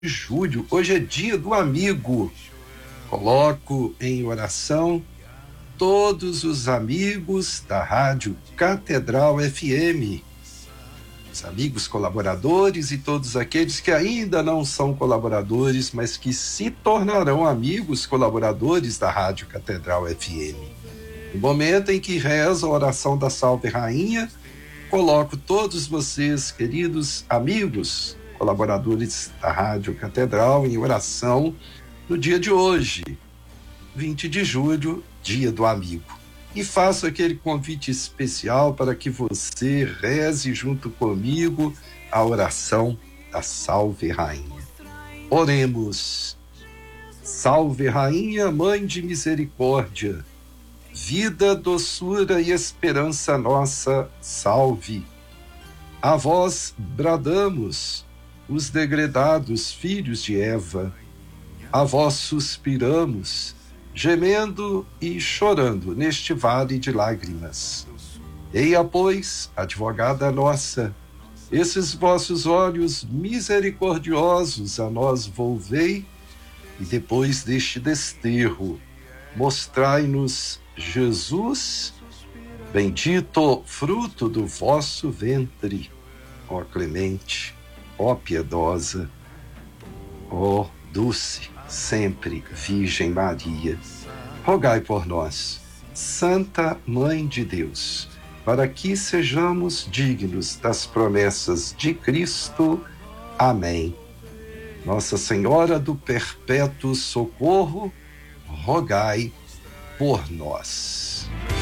julho. Hoje é dia do amigo. Coloco em oração todos os amigos da Rádio Catedral FM, os amigos colaboradores e todos aqueles que ainda não são colaboradores, mas que se tornarão amigos colaboradores da Rádio Catedral FM. No momento em que rezo a oração da Salve Rainha, coloco todos vocês, queridos amigos colaboradores da Rádio Catedral, em oração no dia de hoje, 20 de julho, dia do amigo. E faço aquele convite especial para que você reze junto comigo a oração da Salve Rainha. Oremos. Salve Rainha, Mãe de Misericórdia, vida, doçura e esperança nossa, salve. A vós bradamos, os degredados filhos de Eva, a vós suspiramos, gemendo e chorando neste vale de lágrimas. Eia, pois, advogada nossa, esses vossos olhos misericordiosos a nós volvei, e depois deste desterro, mostrai-nos Jesus, bendito fruto do vosso ventre, ó clemente, ó piedosa, ó doce, sempre Virgem Maria, rogai por nós, Santa Mãe de Deus, para que sejamos dignos das promessas de Cristo. Amém. Nossa Senhora do Perpétuo Socorro, rogai por nós.